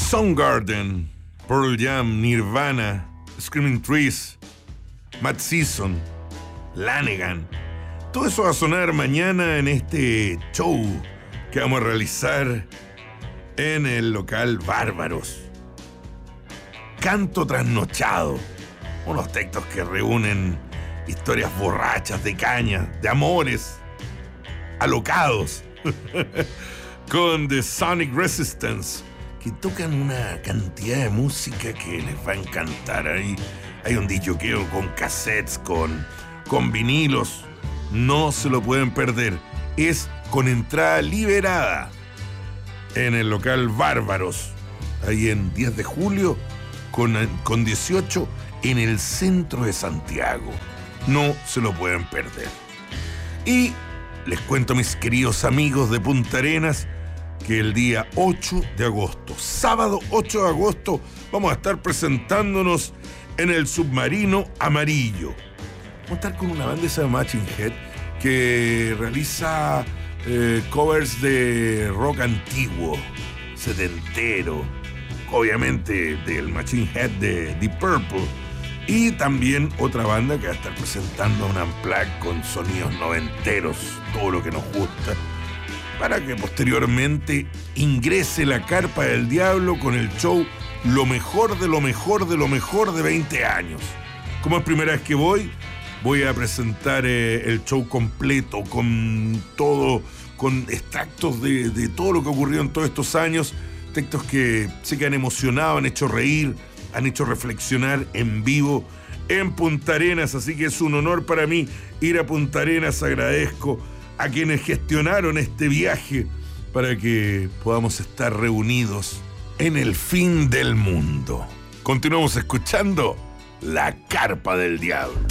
Soundgarden, Pearl Jam, Nirvana, Screaming Trees, Matt Season, Lanegan. Todo eso va a sonar mañana en este show que vamos a realizar en el local Bárbaros. Canto trasnochado. Unos textos que reúnen historias borrachas de caña, de amores, alocados. Con The Sonic Resistance, que tocan una cantidad de música que les va a encantar. Hay un disjoqueo con cassettes, con vinilos. No se lo pueden perder. Es con entrada liberada en el local Bárbaros, ahí en 10 de julio, con 18 en el centro de Santiago. No se lo pueden perder. Y les cuento, mis queridos amigos de Punta Arenas, que el día 8 de agosto, sábado 8 de agosto, vamos a estar presentándonos en el Submarino Amarillo. Vamos a estar con una banda que se llama Machine Head, que realiza covers de rock antiguo, setentero, obviamente del Machine Head de Deep Purple, y también otra banda que va a estar presentando un unplugged con sonidos noventeros, todo lo que nos gusta, para que posteriormente ingrese la Carpa del Diablo con el show Lo mejor de lo mejor de lo mejor de 20 años. Como es primera vez que voy a presentar el show completo, con todo, con extractos de todo lo que ocurrió en todos estos años, textos que sé que han emocionado, han hecho reír, han hecho reflexionar en vivo en Punta Arenas, así que es un honor para mí ir a Punta Arenas. Agradezco a quienes gestionaron este viaje para que podamos estar reunidos en el fin del mundo. Continuamos escuchando La Carpa del Diablo.